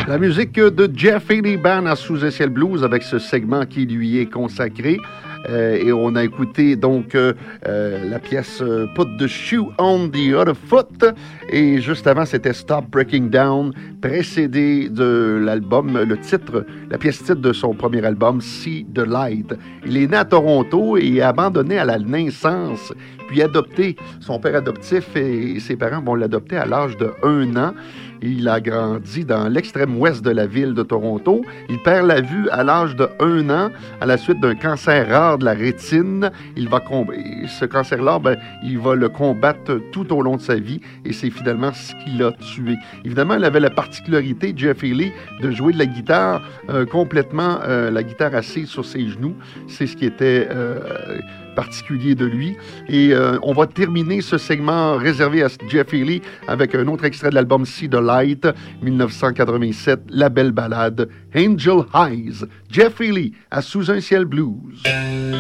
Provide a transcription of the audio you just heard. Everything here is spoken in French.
La musique de Jeff Haley Band à Sous un ciel blues avec ce segment qui lui est consacré. Et on a écouté donc la pièce Put the Shoe on the Other Foot. Et juste avant, c'était Stop Breaking Down, précédé de l'album, la pièce titre de son premier album, See the Light. Il est né à Toronto et abandonné à la naissance, puis adopté. Son père adoptif et ses parents vont l'adopter à l'âge de 1 an. Il a grandi dans l'extrême ouest de la ville de Toronto. Il perd la vue à l'âge de 1 an à la suite d'un cancer rare de la rétine. Ce cancer-là, il va le combattre tout au long de sa vie et c'est finalement ce qui l'a tué. Évidemment, il avait la particularité, Jeff Haley, de jouer de la guitare complètement, la guitare assise sur ses genoux. C'est ce qui était particulier de lui. Et on va terminer ce segment réservé à Jeff Haley avec un autre extrait de l'album See the Light, 1987, la belle ballade Angel Eyes. Jeff Haley à Sous un ciel blues.